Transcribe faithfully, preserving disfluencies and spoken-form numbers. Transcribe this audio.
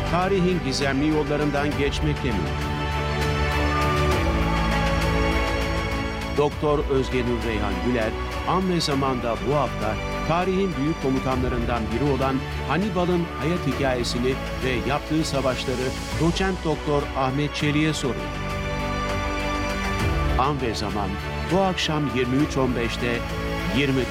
tarihin gizemli yollarından geçmekle mümkün. Doktor Özgenür Reyhan Güler, An ve Zaman'da bu hafta tarihin büyük komutanlarından biri olan Hannibal'ın hayat hikayesini ve yaptığı savaşları Doçent Doktor Ahmet Çelik'e soruyor. An ve Zaman bu akşam yirmi üç on beşte yirmi